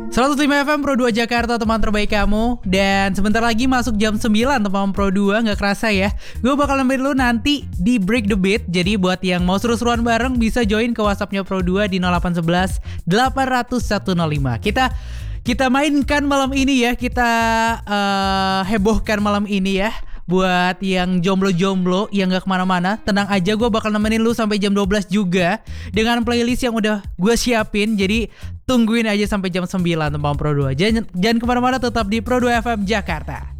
105 FM Pro 2 Jakarta, teman terbaik kamu. Dan sebentar lagi masuk jam 9 teman Pro 2, gak kerasa ya. Gue bakal nemenin lu nanti di Break the Beat. Jadi buat yang mau seru-seruan bareng bisa join ke WhatsAppnya Pro 2 di 0811 800 105. Kita mainkan malam ini ya. Kita hebohkan malam ini ya. Buat yang jomblo-jomblo yang gak kemana-mana, tenang aja, gue bakal nemenin lu sampai jam 12 juga dengan playlist yang udah gue siapin. Jadi tungguin aja sampai jam 9 teman Pro 2. Jangan kemana-mana, tetap di Pro 2 FM Jakarta.